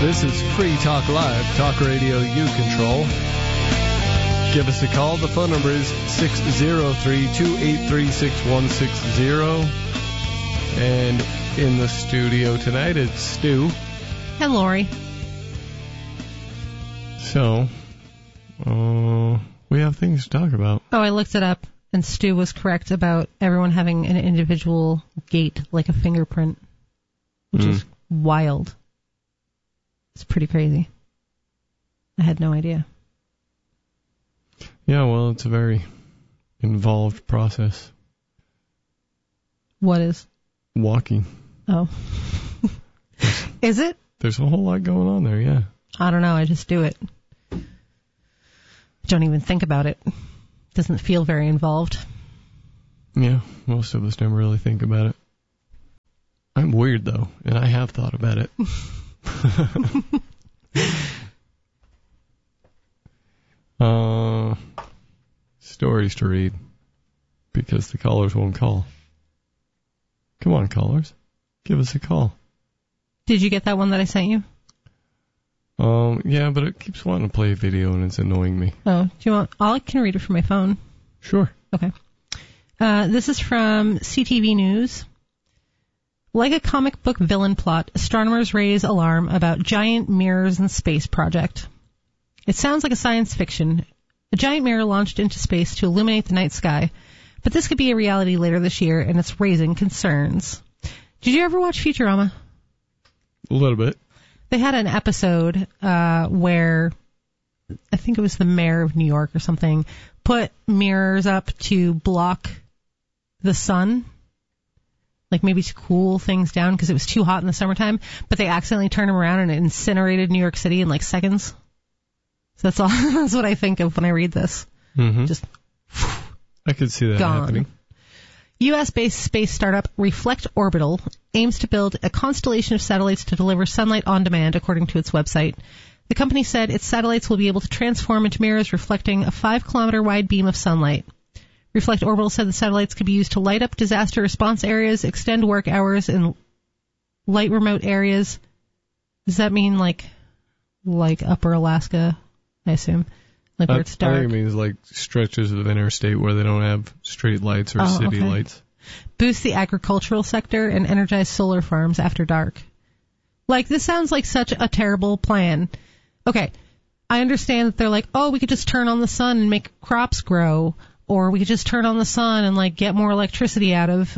This is Free Talk Live, talk radio you control. Give us a call. The phone number is 603-283-6160. And in the studio tonight, it's Stu. And Lori. So, we have things to talk about. Oh, I looked it up, and Stu was correct about everyone having an individual gait, like a fingerprint, which is wild. It's pretty crazy. I had no idea. Yeah, well, it's a very involved process. What is? Walking. Oh. Is it? There's a whole lot going on there, yeah. I don't know, I just do it. Don't even think about it. Doesn't feel very involved. Yeah, most of us never really think about it. I'm weird, though, and I have thought about it. Stories to read, because the callers won't call. Come on, callers. Give us a call. Did you get that one that I sent you? Yeah, but it keeps wanting to play a video and it's annoying me. Oh, do you want? I can read it from my phone. Sure. Okay. This is from CTV News. Like a comic book villain plot, astronomers raise alarm about giant mirrors in space project. It sounds like a science fiction. A giant mirror launched into space to illuminate the night sky, but this could be a reality later this year, and it's raising concerns. Did you ever watch Futurama? A little bit. They had an episode where, I think it was the mayor of New York or something, put mirrors up to block the sun, like maybe to cool things down because it was too hot in the summertime, but they accidentally turned them around and it incinerated New York City in like seconds. So that's all. That's what I think of when I read this. Mm-hmm. Just I could see that happening. U.S.-based space startup Reflect Orbital aims to build a constellation of satellites to deliver sunlight on demand, according to its website. The company said its satellites will be able to transform into mirrors reflecting a 5-kilometer wide beam of sunlight. Reflect Orbital said the satellites could be used to light up disaster response areas, extend work hours in light remote areas. Does that mean like Upper Alaska, I assume? Like where it's dark? I think it means like stretches of interstate where they don't have street lights or city lights. Boost the agricultural sector and energize solar farms after dark. Like, this sounds like such a terrible plan. Okay, I understand that they're like, oh, we could just turn on the sun and make crops grow, or we could just turn on the sun and like get more electricity out of,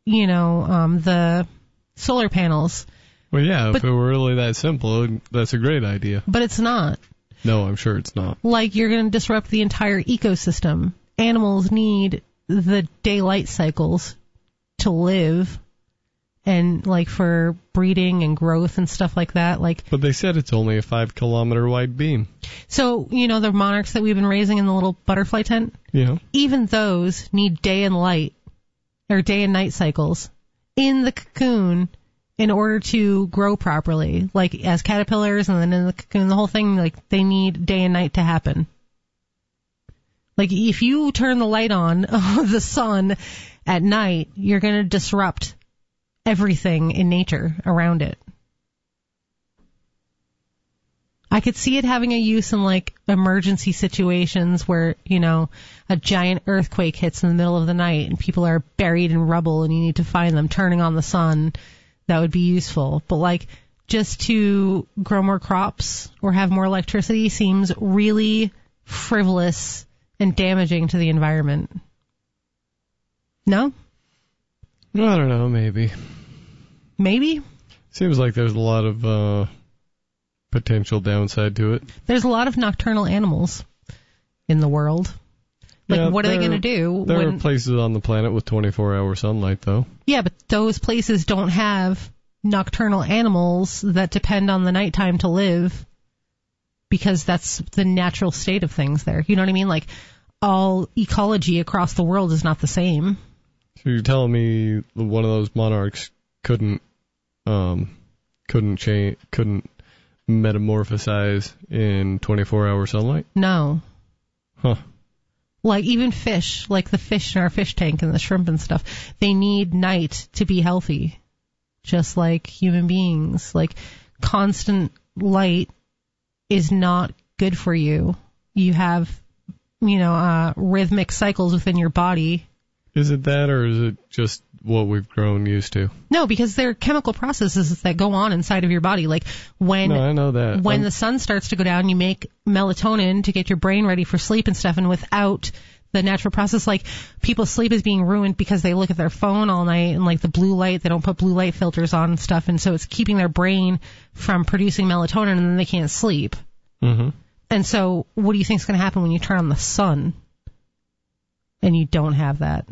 the solar panels. Well, yeah, if it were really that simple, that's a great idea. But it's not. No, I'm sure it's not. Like, you're going to disrupt the entire ecosystem. Animals need the daylight cycles to live and, like, for breeding and growth and stuff like that. But they said it's only a 5-kilometer wide beam. So, the monarchs that we've been raising in the little butterfly tent? Yeah. Even those need day and night cycles in the cocoon in order to grow properly, like as caterpillars, and then in the cocoon, the whole thing, like they need day and night to happen. Like if you turn the light on of the sun at night, you're going to disrupt everything in nature around it. I could see it having a use in like emergency situations where, a giant earthquake hits in the middle of the night and people are buried in rubble and you need to find them, turning on the sun. That would be useful. But like just to grow more crops or have more electricity seems really frivolous and damaging to the environment. No? I don't know, maybe. Maybe? Seems like there's a lot of potential downside to it. There's a lot of nocturnal animals in the world. Like, what are they going to do? There are places on the planet with 24-hour sunlight, though. Yeah, but those places don't have nocturnal animals that depend on the nighttime to live because that's the natural state of things there. You know what I mean? Like, all ecology across the world is not the same. So you're telling me one of those monarchs couldn't metamorphosize in 24-hour sunlight? No. Huh. Like even fish, like the fish in our fish tank and the shrimp and stuff, they need night to be healthy, just like human beings. Like constant light is not good for you. You have, rhythmic cycles within your body. Is it that, or is it just what we've grown used to? No, because there are chemical processes that go on inside of your body. Like when I know that. When the sun starts to go down, you make melatonin to get your brain ready for sleep and stuff. And without the natural process, like people's sleep is being ruined because they look at their phone all night and like the blue light, they don't put blue light filters on and stuff. And so it's keeping their brain from producing melatonin, and then they can't sleep. Mm-hmm. And so what do you think is going to happen when you turn on the sun and you don't have that?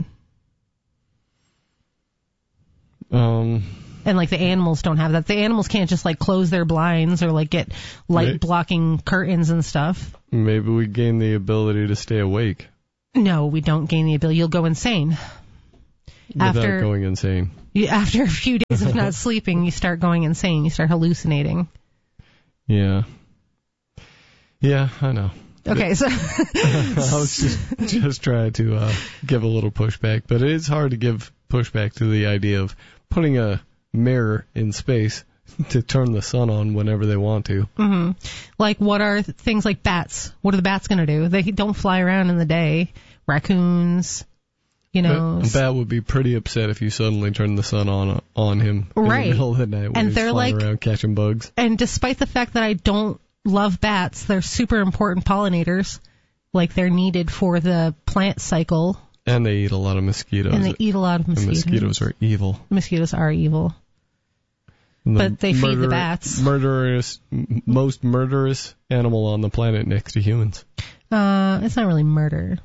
And like the animals don't have that. The animals can't just like close their blinds or like get light blocking curtains and stuff. Maybe we gain the ability to stay awake. No, we don't gain the ability. You'll go insane. Without going insane. After a few days of not sleeping, you start going insane. You start hallucinating. Yeah. Yeah, I know. Okay, so I was just trying to give a little pushback, but it is hard to give pushback to the idea of putting a mirror in space to turn the sun on whenever they want to. Mm-hmm. Like, what are things like bats? What are the bats going to do? They don't fly around in the day. Raccoons, A bat would be pretty upset if you suddenly turned the sun on him in the middle of the night when he's flying around catching bugs. And despite the fact that I don't love bats, they're super important pollinators. Like, they're needed for the plant cycle. And they eat a lot of mosquitoes. And mosquitoes are evil. Mosquitoes are evil. But they feed the bats. Most murderous animal on the planet next to humans. It's not really murder.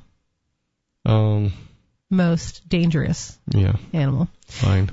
Most dangerous animal. Fine.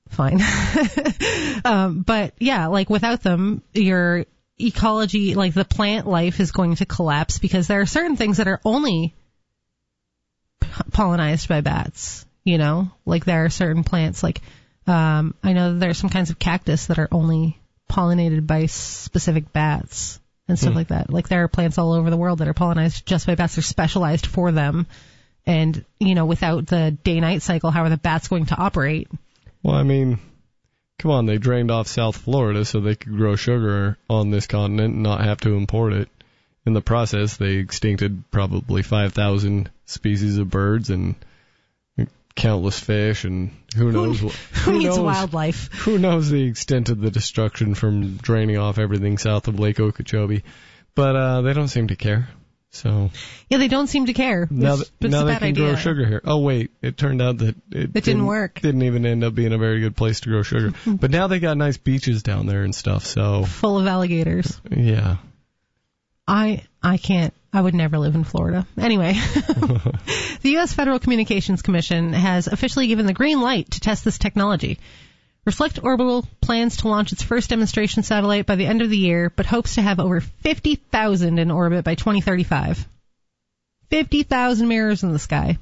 But yeah, like without them, your ecology, like the plant life is going to collapse because there are certain things that are only pollinized by bats, like there are certain plants, like I know that there are some kinds of cactus that are only pollinated by specific bats and stuff like that. Like there are plants all over the world that are pollinized just by bats. They're specialized for them. And, without the day-night cycle, how are the bats going to operate? Well, I mean, come on, they drained off South Florida so they could grow sugar on this continent and not have to import it. In the process, they extincted probably 5,000 species of birds and countless fish, and who knows what. Who needs wildlife? Who knows the extent of the destruction from draining off everything south of Lake Okeechobee. But they don't seem to care. So yeah, they don't seem to care. Now they can grow sugar here. Oh wait, it turned out that it didn't work. Didn't even end up being a very good place to grow sugar. But now they got nice beaches down there and stuff. So full of alligators. Yeah. I can't. I would never live in Florida. Anyway, the U.S. Federal Communications Commission has officially given the green light to test this technology. Reflect Orbital plans to launch its first demonstration satellite by the end of the year, but hopes to have over 50,000 in orbit by 2035. 50,000 mirrors in the sky.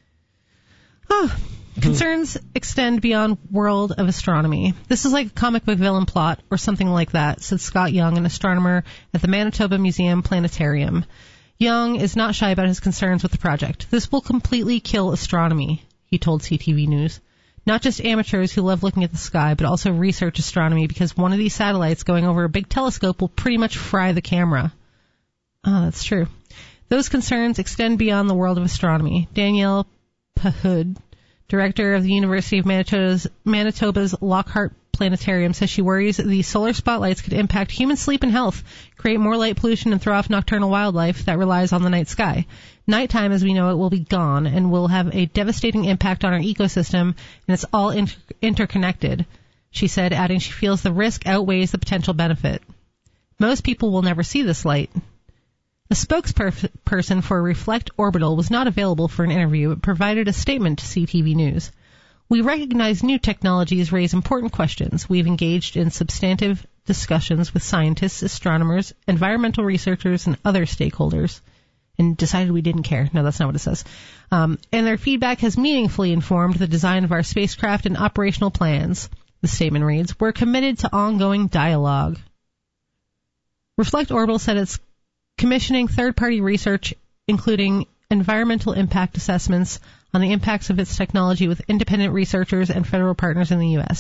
Concerns extend beyond world of astronomy. This is like a comic book villain plot or something like that, said Scott Young, an astronomer at the Manitoba Museum Planetarium. Young is not shy about his concerns with the project. This will completely kill astronomy, he told CTV News. Not just amateurs who love looking at the sky, but also research astronomy, because one of these satellites going over a big telescope will pretty much fry the camera. Oh, that's true. Those concerns extend beyond the world of astronomy. Danielle Pahud, director of the University of Manitoba's Lockhart Planetarium, says she worries the solar spotlights could impact human sleep and health, create more light pollution, and throw off nocturnal wildlife that relies on the night sky. Nighttime, as we know it, will be gone and will have a devastating impact on our ecosystem, and it's all interconnected, she said, adding she feels the risk outweighs the potential benefit. Most people will never see this light. A spokesperson for Reflect Orbital was not available for an interview, but provided a statement to CTV News. We recognize new technologies raise important questions. We've engaged in substantive discussions with scientists, astronomers, environmental researchers, and other stakeholders, and decided we didn't care. No, that's not what it says. And their feedback has meaningfully informed the design of our spacecraft and operational plans. The statement reads, "We're committed to ongoing dialogue." Reflect Orbital said it's commissioning third-party research, including environmental impact assessments on the impacts of its technology with independent researchers and federal partners in the U.S.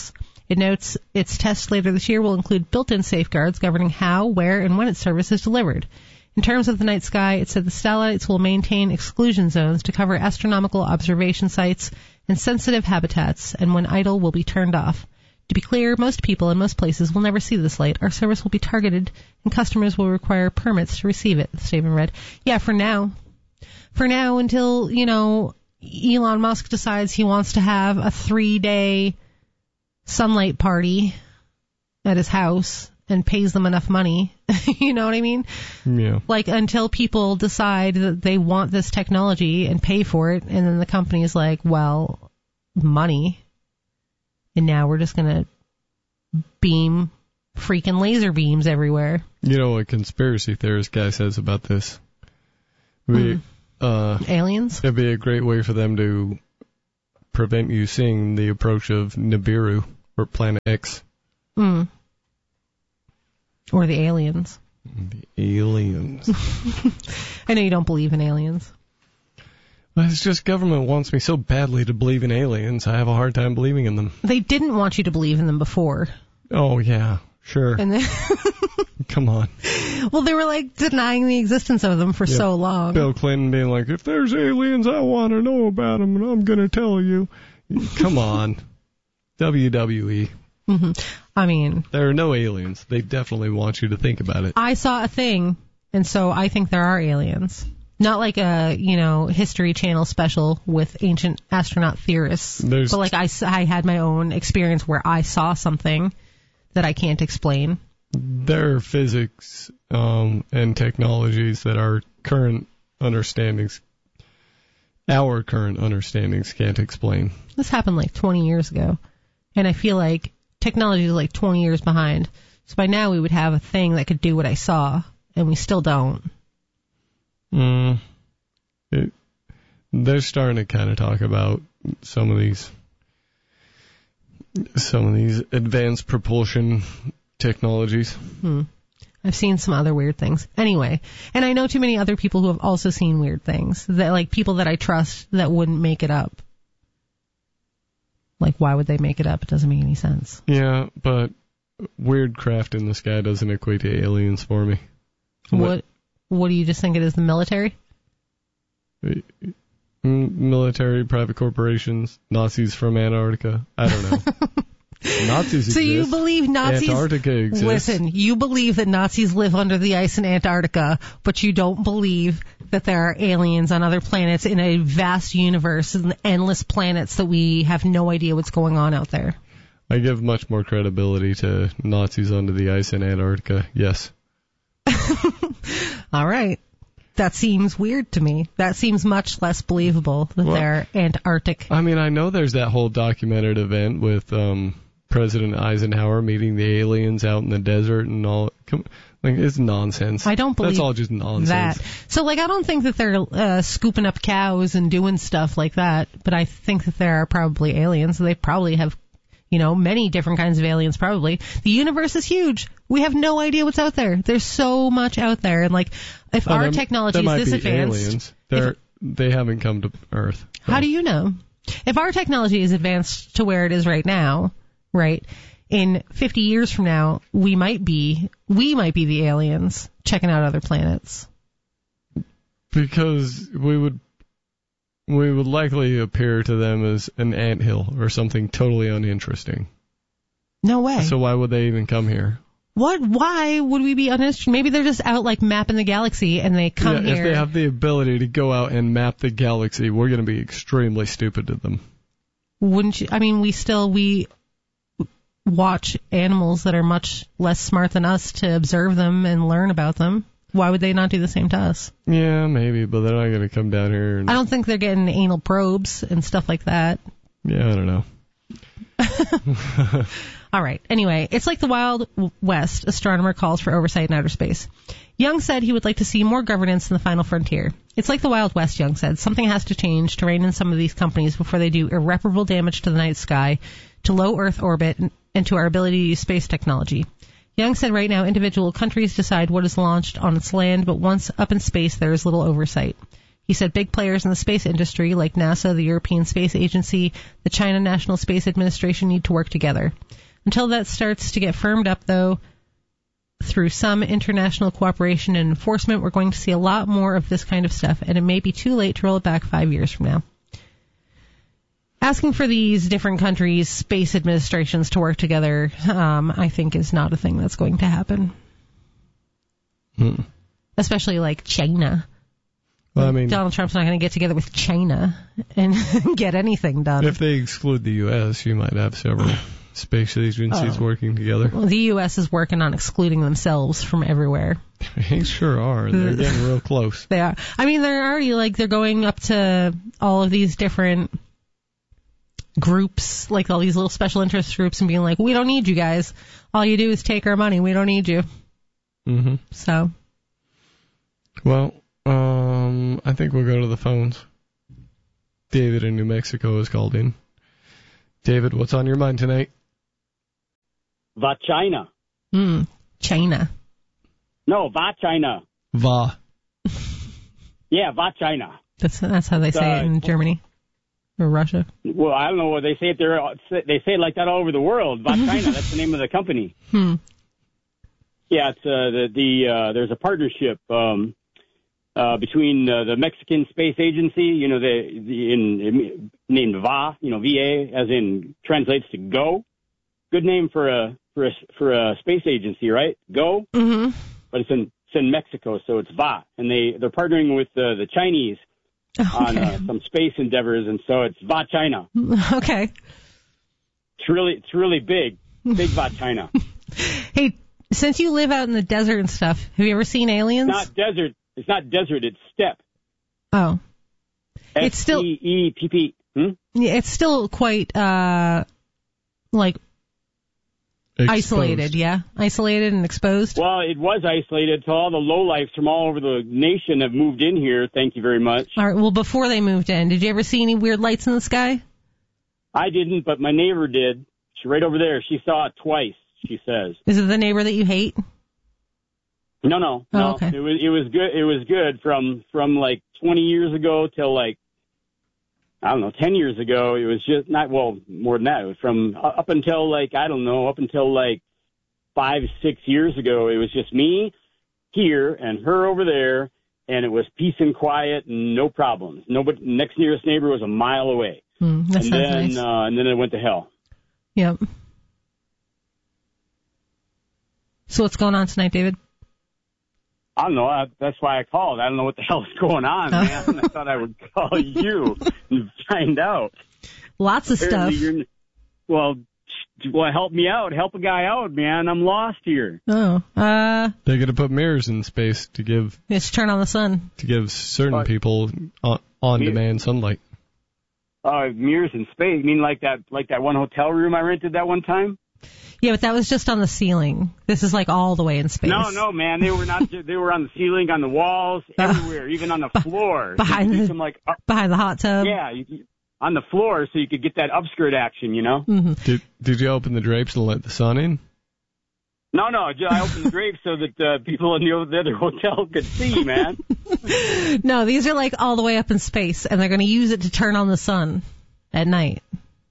It notes its tests later this year will include built-in safeguards governing how, where, and when its service is delivered. In terms of the night sky, it said the satellites will maintain exclusion zones to cover astronomical observation sites and sensitive habitats, and when idle will be turned off. To be clear, most people in most places will never see this light. Our service will be targeted, and customers will require permits to receive it, the statement read. Yeah, for now. For now, until, Elon Musk decides he wants to have a 3-day sunlight party at his house and pays them enough money. You know what I mean? Yeah. Like, until people decide that they want this technology and pay for it, and then the company is like, well, money. And now we're just going to beam freaking laser beams everywhere. You know what conspiracy theorist guy says about this? Aliens? It'd be a great way for them to prevent you seeing the approach of Nibiru or Planet X. Or the aliens. The aliens. I know you don't believe in aliens. Well, it's just government wants me so badly to believe in aliens, I have a hard time believing in them. They didn't want you to believe in them before. Oh, yeah, sure. And then Come on. Well, they were like denying the existence of them for so long. Bill Clinton being like, if there's aliens, I want to know about them, and I'm going to tell you. Come on. WWE. Mm-hmm. I mean, there are no aliens. They definitely want you to think about it. I saw a thing, and so I think there are aliens. Not like a, History Channel special with ancient astronaut theorists. But like I had my own experience where I saw something that I can't explain. There are physics and technologies that our current understandings can't explain. This happened like 20 years ago, and I feel like technology is like 20 years behind. So by now we would have a thing that could do what I saw, and we still don't. They're starting to kind of talk about some of these advanced propulsion technologies. I've seen some other weird things. Anyway, and I know too many other people who have also seen weird things, that like people that I trust that wouldn't make it up. Like, why would they make it up? It doesn't make any sense. Yeah, but weird craft in the sky doesn't equate to aliens for me. What do you just think it is, the military? Military, private corporations, Nazis from Antarctica. I don't know. Nazis exist. So you believe Nazis... Antarctica exists. Listen, you believe that Nazis live under the ice in Antarctica, but you don't believe that there are aliens on other planets in a vast universe and endless planets that we have no idea what's going on out there. I give much more credibility to Nazis under the ice in Antarctica, yes. All right. That seems weird to me. That seems much less believable that they're Antarctic. I mean, I know there's that whole documented event with President Eisenhower meeting the aliens out in the desert and all. It's nonsense. I don't believe that's all just nonsense. That. So, I don't think that they're scooping up cows and doing stuff like that, but I think that there are probably aliens. They probably have, many different kinds of aliens, probably. The universe is huge. We have no idea what's out there. There's so much out there. And, if our technology is this advanced... Aliens. They haven't come to Earth. So. How do you know? If our technology is advanced to where it is right now, right, in 50 years from now, we might be the aliens checking out other planets. Because we would likely appear to them as an anthill or something totally uninteresting. No way. So why would they even come here? What? Why would we be uninterested? Maybe they're just out mapping the galaxy and they come here. If they have the ability to go out and map the galaxy, we're going to be extremely stupid to them. Wouldn't you? I mean, we watch animals that are much less smart than us to observe them and learn about them. Why would they not do the same to us? Yeah, maybe, but they're not going to come down here. I don't think they're getting anal probes and stuff like that. Yeah, I don't know. All right. Anyway, it's like the Wild West. Astronomer calls for oversight in outer space. Young said he would like to see more governance in the final frontier. It's like the Wild West, Young said. Something has to change to rein in some of these companies before they do irreparable damage to the night sky, to low Earth orbit, and to our ability to use space technology. Young said right now individual countries decide what is launched on its land, but once up in space there is little oversight. He said big players in the space industry like NASA, the European Space Agency, the China National Space Administration need to work together. Until that starts to get firmed up, though, through some international cooperation and enforcement, we're going to see a lot more of this kind of stuff, and it may be too late to roll it back 5 years from now. Asking for these different countries' space administrations to work together, I think, is not a thing that's going to happen. Especially like China. Well, I mean, Donald Trump's not going to get together with China and get anything done. If they exclude the U.S., you might have several space agencies working together. Well, the U.S. is working on excluding themselves from everywhere. They sure are. They're getting real close. They are. I mean, they're already, they're going up to all of these different groups, like all these little special interest groups, and being like, we don't need you guys. All you do is take our money. We don't need you. Mm-hmm. So. Well, I think we'll go to the phones. David in New Mexico has called in. David, what's on your mind tonight? Vagina. China. No, vagina. Va. Yeah, vagina. That's how they say it in Germany or Russia. Well, I don't know. They say it there. They say it like that all over the world. Vagina. That's the name of the company. Yeah, it's there's a partnership between the Mexican Space Agency, named VA, VA, as in translates to go. Good name for a space agency, right? Go. Mm-hmm. But it's in Mexico, so it's VA, and they're partnering with the Chinese on some space endeavors, and so it's VA China. Okay. It's really big VA China. Hey, since you live out in the desert and stuff, have you ever seen aliens? It's not desert. It's steppe. Oh. It's still STEPP. Yeah, it's still quite isolated, yeah? Isolated and exposed? Well, it was isolated, so all the lowlifes from all over the nation have moved in here. Thank you very much. All right, well, before they moved in, did you ever see any weird lights in the sky? I didn't, but my neighbor did. She's right over there. She saw it twice, she says. Is it the neighbor that you hate? No. Oh, okay. It was good. It was good from like 20 years ago till like, I don't know, 10 years ago. It was just more than that. It was from up until like 5-6 years ago. It was just me here and her over there, and it was peace and quiet and no problems. Nobody, next nearest neighbor was a mile away. That sounds nice. And then it went to hell. Yep. So what's going on tonight, David? I don't know. That's why I called. I don't know what the hell is going on, man. I thought I would call you and find out. Lots of stuff. Well, help me out. Help a guy out, man. I'm lost here. Oh. They're going to put mirrors in space to give... Just turn on the sun. To give certain people on-demand sunlight. Mirrors in space? You mean like that one hotel room I rented that one time? Yeah, but that was just on the ceiling. This is like all the way in space. No, man. They were not. They were on the ceiling, on the walls, everywhere, even on the floor. Behind the hot tub. Yeah, on the floor, so you could get that upskirt action, Mm-hmm. Did you open the drapes and let the sun in? No. I opened the drapes so that people in the other hotel could see, man. No, these are like all the way up in space, and they're going to use it to turn on the sun at night.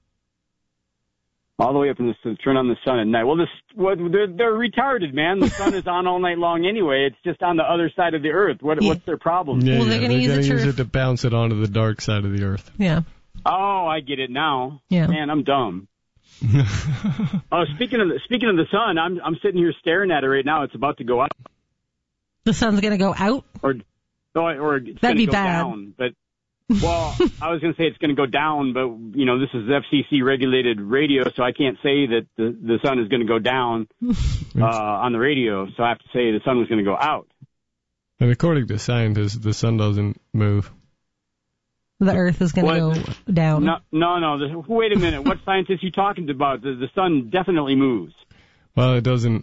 All the way up to turn on the sun at night. Well, they're retarded, man. The sun is on all night long anyway. It's just on the other side of the earth. What's their problem? Yeah, they're going to use it to bounce it onto the dark side of the earth. Yeah. Oh, I get it now. Yeah. Man, I'm dumb. Speaking of the sun, I'm sitting here staring at it right now. It's about to go out. The sun's going to go out? Or it's going to go down. But well, I was going to say it's going to go down, but this is FCC regulated radio, so I can't say that the sun is going to go down on the radio. So I have to say the sun was going to go out. And according to scientists, the sun doesn't move. The Earth is going to go down. No. Wait a minute. What scientists are you talking about? The sun definitely moves. Well, it doesn't.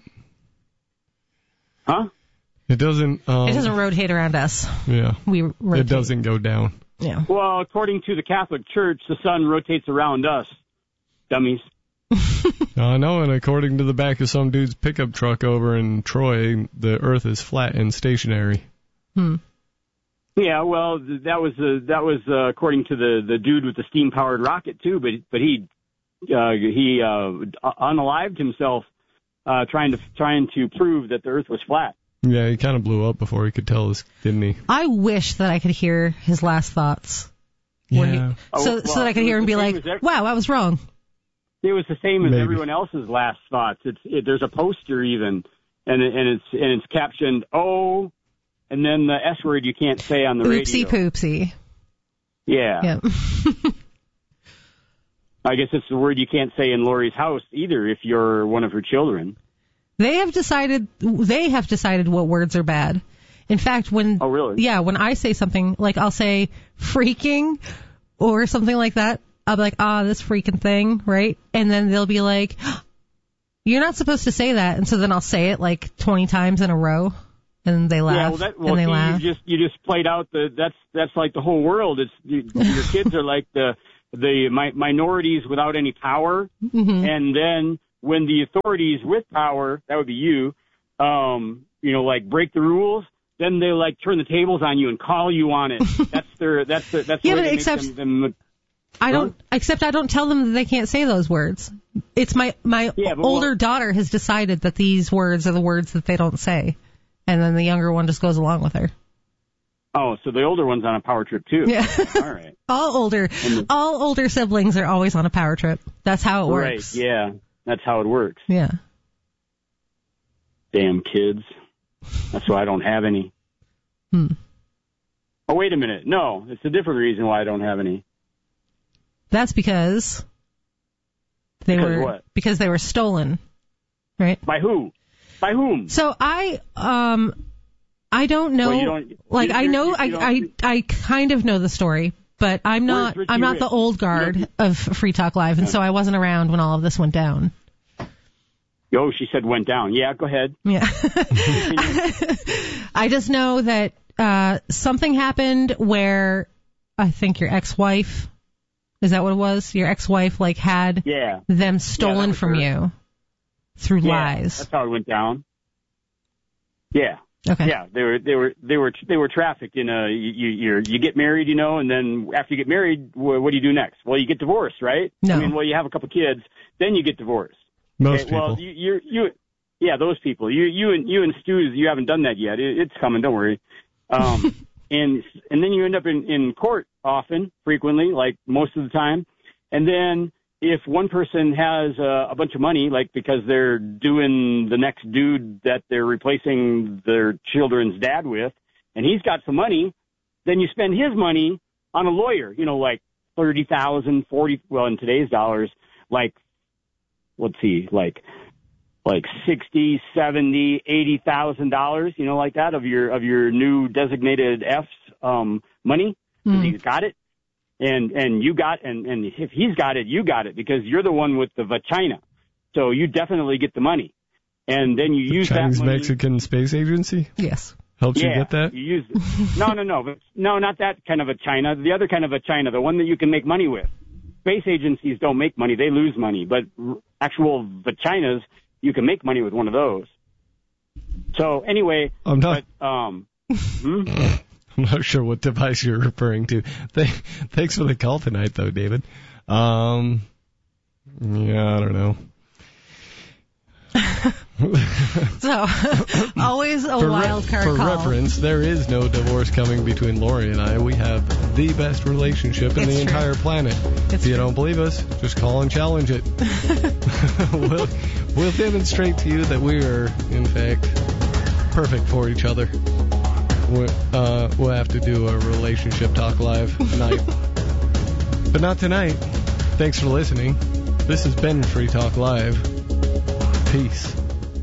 Huh? It doesn't. It doesn't rotate around us. Yeah. We rotate. It doesn't go down. Yeah. Well, according to the Catholic Church, the sun rotates around us. Dummies. I know, and according to the back of some dude's pickup truck over in Troy, the Earth is flat and stationary. Yeah, well, that was according to the dude with the steam-powered rocket too. But he unalived himself trying to prove that the Earth was flat. Yeah, he kind of blew up before he could tell us, didn't he? I wish that I could hear his last thoughts. Yeah. So that I could hear him be like, wow, I was wrong. It was the same as Maybe. everyone else's last thoughts. There's a poster even, and it's captioned, "Oh," and then the S word you can't say on the Oopsie radio. poopsie. Yeah. Yep. I guess it's the word you can't say in Lori's house either if you're one of her children. They have decided what words are bad. In fact, when Oh, really? Yeah, when I say something, like I'll say freaking or something like that, I'll be like, this freaking thing, right? And then they'll be like, you're not supposed to say that. And so then I'll say it like 20 times in a row, and they laugh. And they laugh. You just played out that's like the whole world. Your kids are like the minorities without any power, and then when the authorities with power, that would be you, like break the rules, then they like turn the tables on you and call you on it. That's the Yeah, way but they except make them I don't tell them that they can't say those words. It's my older daughter has decided that these words are the words that they don't say, and then the younger one just goes along with her. Oh, so the older one's on a power trip too. Yeah. All right. all older siblings are always on a power trip. That's how it works. Right. Yeah. That's how it works. Yeah. Damn kids. That's why I don't have any. Oh, wait a minute. No, it's a different reason why I don't have any. That's because they were stolen, right? By who? By whom? So I don't know. I kind of know the story, but I'm not the old guard of Free Talk Live, and so I wasn't around when all of this went down. Oh, she said went down. Yeah, go ahead. Yeah. I just know that something happened where I think your ex-wife, is that what it was? Your ex-wife had them stolen from you through lies. That's how it went down. Yeah. Okay. Yeah, they were trafficked in you get married, and then after you get married, what do you do next? Well, you get divorced, right? No. You have a couple kids, then you get divorced. Most people. Well, yeah, those people. You and Stu, you haven't done that yet. It's coming. Don't worry. And then you end up in court frequently, like most of the time. And then if one person has a bunch of money, like because they're doing the next dude that they're replacing their children's dad with, and he's got some money, then you spend his money on a lawyer. Like $30,000, $40,000. Well, in today's dollars, let's see, like $60,000, $70,000, $80,000, like that of your new designated F's money. He's got it, and you got, and if he's got it, you got it because you're the one with the vagina, so you definitely get the money, and then you use Chinese that money. Mexican Space Agency. Yes. Helps you get that? You use it. No, not that kind of a China. The other kind of a China, the one that you can make money with. Space agencies don't make money; they lose money. But actual vaginas, you can make money with one of those. So anyway, I'm not sure what device you're referring to. Thanks for the call tonight, though, David. Yeah, I don't know. So, always a wild card call. For reference, there is no divorce coming between Lori and I. We have the best relationship in the entire planet. If you don't believe us, just call and challenge it. We'll demonstrate to you that we are, in fact, perfect for each other. We'll have to do a relationship talk live night. But not tonight. Thanks for listening. This has been Free Talk Live. Peace.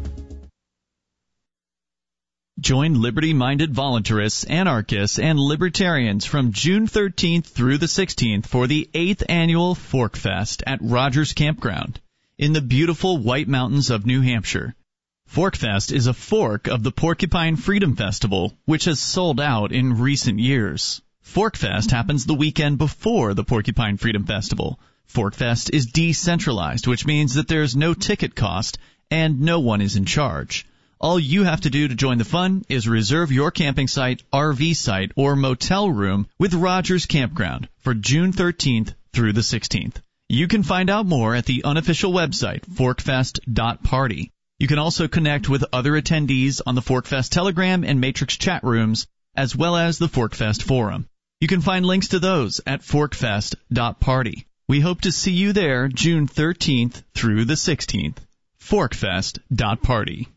Join liberty-minded voluntarists, anarchists, and libertarians from June 13th through the 16th for the 8th annual Fork Fest at Rogers Campground in the beautiful White Mountains of New Hampshire. Fork Fest is a fork of the Porcupine Freedom Festival, which has sold out in recent years. Fork Fest happens the weekend before the Porcupine Freedom Festival. Fork Fest is decentralized, which means that there's no ticket cost and no one is in charge. All you have to do to join the fun is reserve your camping site, RV site, or motel room with Rogers Campground for June 13th through the 16th. You can find out more at the unofficial website, forkfest.party. You can also connect with other attendees on the Forkfest Telegram and Matrix chat rooms, as well as the Forkfest Forum. You can find links to those at forkfest.party. We hope to see you there June 13th through the 16th. Forkfest.party.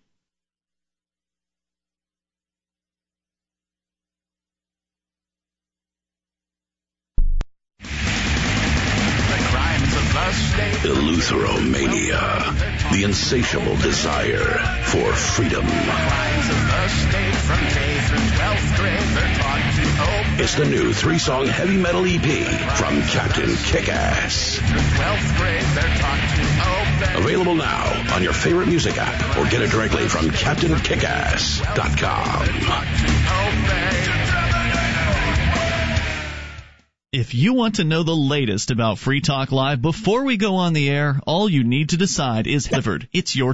Eleutheromania, the insatiable desire for freedom. It's the new 3-song heavy metal EP from Captain Kickass. Available now on your favorite music app or get it directly from CaptainKickass.com. If you want to know the latest about Free Talk Live before we go on the air, all you need to decide is delivered. It's your